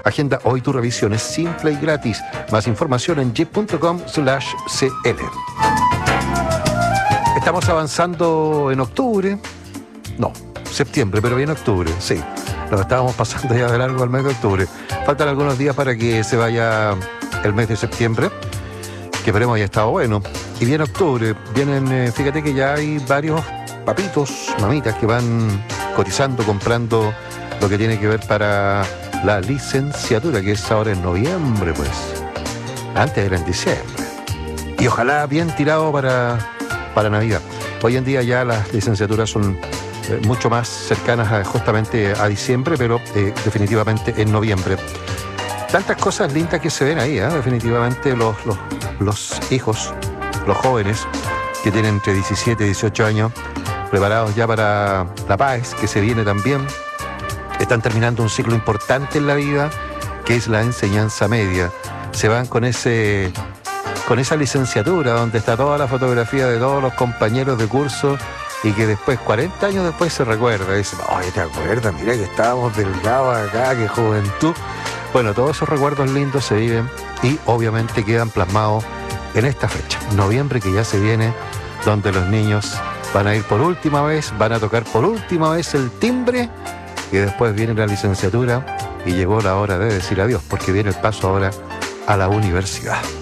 Agenda hoy tu revisión, es simple y gratis. Más información en jeep.com/cl. Estamos avanzando en octubre. No, septiembre, pero bien octubre, sí. Nos estábamos pasando ya de largo al mes de octubre. Faltan algunos días para que se vaya el mes de septiembre, que esperemos haya estado bueno. Y viene octubre, vienen, fíjate que ya hay varios papitos, mamitas que van cotizando, comprando lo que tiene que ver para la licenciatura, que es ahora en noviembre, pues. Antes era en diciembre. Y ojalá bien tirado para Navidad. Hoy en día ya las licenciaturas son mucho más cercanas justamente a diciembre, pero definitivamente en noviembre. Tantas cosas lindas que se ven ahí, definitivamente los hijos, los jóvenes que tienen entre 17 y 18 años, preparados ya para la paz, que se viene también. Están terminando un ciclo importante en la vida, que es la enseñanza media. Se van con esa licenciatura, donde está toda la fotografía de todos los compañeros de curso, y que después, 40 años después, se recuerda. Dice, oye, ¿te acuerdas? Mira que estábamos delgados acá, qué juventud. Bueno, todos esos recuerdos lindos se viven y obviamente quedan plasmados en esta fecha, noviembre, que ya se viene, donde los niños van a ir por última vez, van a tocar por última vez el timbre, y después viene la licenciatura y llegó la hora de decir adiós, porque viene el paso ahora a la universidad.